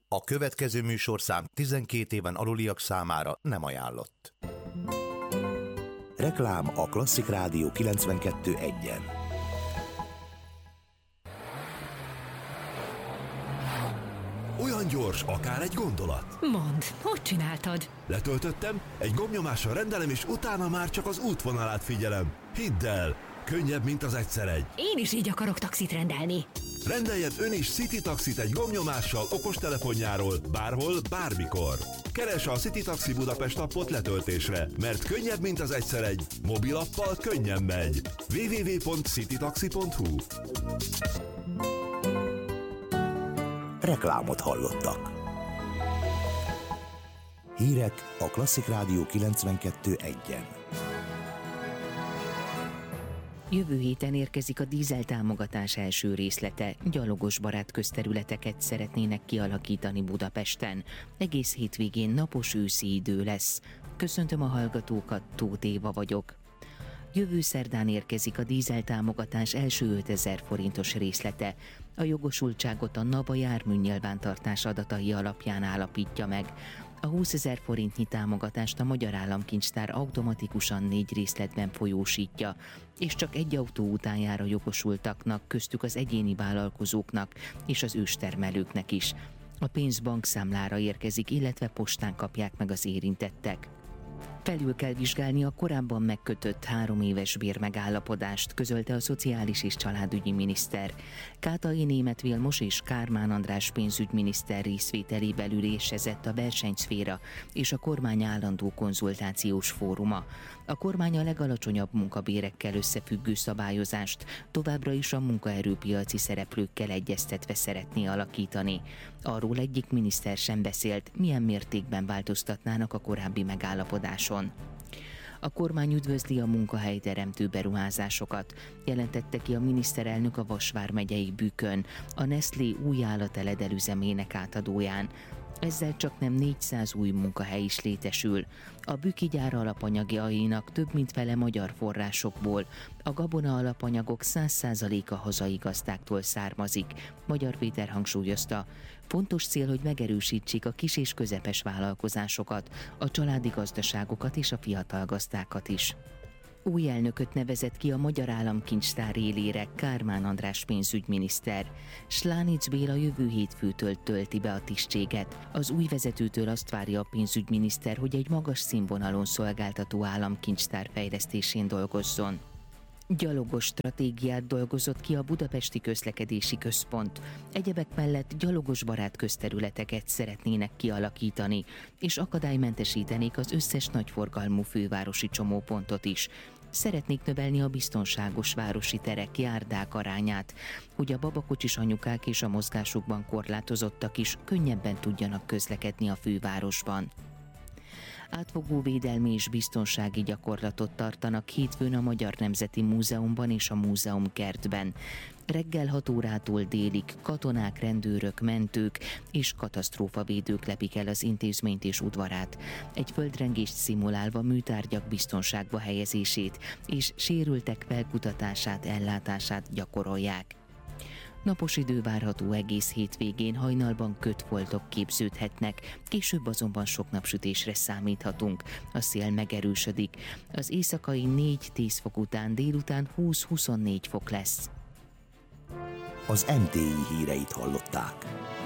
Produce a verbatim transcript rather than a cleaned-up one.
A következő műsorszám tizenkét éven aluliak számára nem ajánlott. Reklám a Klasszik Rádió kilencvenkettő egyen. Olyan gyors, akár egy gondolat. Mondd, hogy csináltad? Letöltöttem, egy gombnyomással rendelem, és utána már csak az útvonalát figyelem. Hidd el, könnyebb, mint az egyszer egy. Én is így akarok taxit rendelni. Rendeljen ön is City Taxit egy gombnyomással okostelefonjáról, bárhol, bármikor. Keresse a City Taxi Budapest appot letöltésre, mert könnyebb, mint az egyszer egy. Mobilappal könnyen megy. double-u double-u double-u pont citytaxi pont hu Reklámot hallottak. Hírek a Klasszik Rádió kilencvenkettő egyen. Jövő héten érkezik a dízel támogatás első részlete. Gyalogos barát közterületeket szeretnének kialakítani Budapesten. Egész hétvégén napos őszi idő lesz. Köszöntöm a hallgatókat, Tóth Éva vagyok. Jövő szerdán érkezik a dízel támogatás első ötezer forintos részlete. A jogosultságot a NAVA járműnyilvántartás adatai alapján állapítja meg. A húszezer forintnyi támogatást a Magyar Államkincstár automatikusan négy részletben folyósítja, és csak egy autó után jár a jogosultaknak, köztük az egyéni vállalkozóknak és az őstermelőknek is. A pénz bankszámlára érkezik, illetve postán kapják meg az érintettek. Felül kell vizsgálni a korábban megkötött három éves bérmegállapodást, közölte a Szociális és Családügyi Miniszter. Kátai Németh Vilmos és Kármán András pénzügyminiszter részvételével ülésezett a versenyszféra és a kormány állandó konzultációs fóruma. A kormány a legalacsonyabb munkabérekkel összefüggő szabályozást továbbra is a munkaerőpiaci szereplőkkel egyeztetve szeretné alakítani. Arról egyik miniszter sem beszélt, milyen mértékben változtatnának a korábbi megállapodáson. A kormány üdvözli a munkahelyteremtő beruházásokat, jelentette ki a miniszterelnök a Vas vármegyei Bükkön, a Nestlé új állateledelüzemének átadóján. Ezzel csak nem négyszáz új munkahely is létesül. A bükki gyár alapanyagjainak több mint fele magyar forrásokból, a gabona alapanyagok száz százaléka hazai gazdáktól származik. Magyar Péter hangsúlyozta, fontos cél, hogy megerősítsék a kis és közepes vállalkozásokat, a családi gazdaságokat és a fiatal gazdákat is. Új elnököt nevezett ki a Magyar Államkincstár élére Kármán András pénzügyminiszter. Slánich Béla jövő hétfőtől tölti be a tisztséget. Az új vezetőtől azt várja a pénzügyminiszter, hogy egy magas színvonalon szolgáltató államkincstár fejlesztésén dolgozzon. Gyalogos stratégiát dolgozott ki a Budapesti Közlekedési Központ. Egyebek mellett gyalogos barát közterületeket szeretnének kialakítani, és akadálymentesítenék az összes nagyforgalmú fővárosi csomópontot is. Szeretnék növelni a biztonságos városi terek, járdák arányát, hogy a babakocsis anyukák és a mozgásukban korlátozottak is könnyebben tudjanak közlekedni a fővárosban. Átfogó védelmi és biztonsági gyakorlatot tartanak hétfőn a Magyar Nemzeti Múzeumban és a Múzeumkertben. Reggel hat órától délig katonák, rendőrök, mentők és katasztrófavédők lepik el az intézményt és udvarát. Egy földrengést szimulálva műtárgyak biztonságba helyezését és sérültek felkutatását, ellátását gyakorolják. Napos idő várható egész hétvégén, hajnalban kötfoltok képződhetnek, később azonban sok napsütésre számíthatunk. A szél megerősödik. Az éjszakai négy-tíz fok után délután húsz-huszonnégy fok lesz. Az em té i híreit hallották.